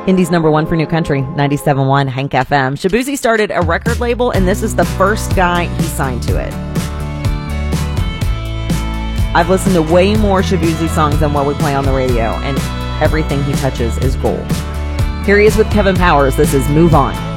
Indy's number one for New Country, 97.1 Hank FM. Shaboozey started a record label, and this is the first guy he signed to it. I've listened to way more Shaboozey songs than what we play on the radio, and everything he touches is gold. Here he is with Kevin Powers. This is Move On.